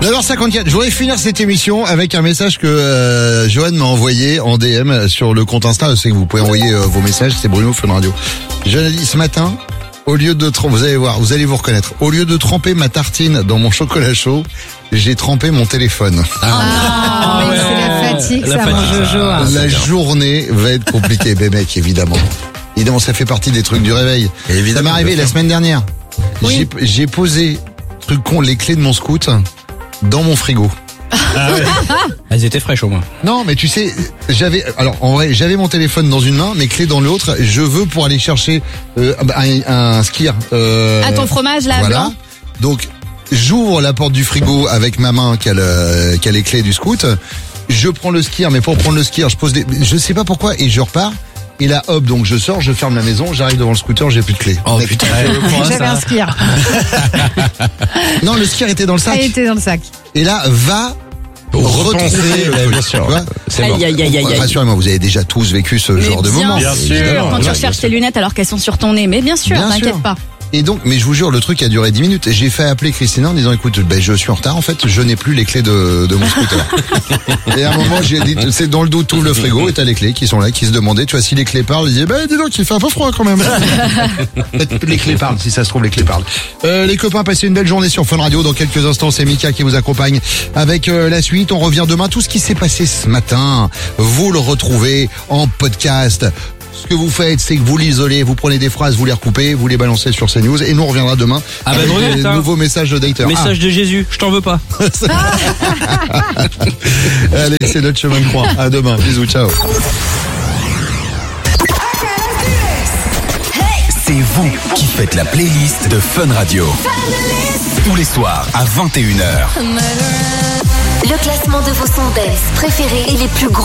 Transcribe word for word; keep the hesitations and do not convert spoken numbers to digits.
neuf heures cinquante-quatre, je voudrais finir cette émission avec un message que euh, Johan m'a envoyé en D M sur le compte Insta. Je sais que vous pouvez envoyer euh, vos messages, c'est Bruno Fun Radio. Johan a dit ce matin, au lieu de tremper, vous allez voir, vous allez vous reconnaître, au lieu de tremper ma tartine dans mon chocolat chaud, j'ai trempé mon téléphone. Ah, ah oui, ouais. C'est la fatigue, la ça, fatigue, mon Jojo. Ah, la journée va être compliquée, ben mec, évidemment. Évidemment, ça fait partie des trucs du réveil. Ça m'est arrivé la semaine dernière. Oui. J'ai, j'ai posé, truc con, les clés de mon scout dans mon frigo. Ah ouais. Elles étaient fraîches au moins. Non, mais tu sais, j'avais, alors en vrai, j'avais mon téléphone dans une main, mes clés dans l'autre. Je veux pour aller chercher euh, un, un skier. Euh, à ton fromage là, voilà. Blanc. Donc, j'ouvre la porte du frigo avec ma main qui a, le, qui a les clés du scout. Je prends le skier, mais pour prendre le skier, je pose des, je sais pas pourquoi, et je repars. Et là, hop, donc je sors, je ferme la maison, j'arrive devant le scooter, j'ai plus de clés. Oh putain, j'avais un skier. Non, le skier était dans le sac. Ah, il était dans le sac. Et là, va retrouver le bien sûr. C'est aïe, aïe, aïe, aïe, aïe. Rassurez-moi, vous avez déjà tous vécu ce mais genre de moment. Bien sûr. Quand tu recherches tes lunettes alors qu'elles sont sur ton nez. Mais bien sûr, bien t'inquiète sûr. pas. Et donc, mais je vous jure, le truc a duré dix minutes. J'ai fait appeler Christina en disant, écoute, ben, je suis en retard, en fait, je n'ai plus les clés de, de mon scooter. Et à un moment, j'ai dit, c'est dans le dos, tout le frigo, et t'as les clés qui sont là, qui se demandaient, tu vois, si les clés parlent, ils disaient, ben, dis donc, il fait un peu froid quand même. Les clés parlent, si ça se trouve, les clés parlent. Euh, les copains, passez une belle journée sur Fun Radio. Dans quelques instants, c'est Mika qui vous accompagne avec euh, la suite. On revient demain. Tout ce qui s'est passé ce matin, vous le retrouvez en podcast. Ce que vous faites, c'est que vous l'isolez, vous prenez des phrases, vous les recoupez, vous les balancez sur CNews et nous on reviendra demain ah avec bah des nouveaux messages de dateurs. Message ah. de Jésus, je t'en veux pas. Allez, c'est notre chemin de croix. À demain. Bisous, ciao. C'est vous qui faites la playlist de Fun Radio. Tous les soirs à vingt et une heures. Le classement de vos sons dance préférés et les plus gros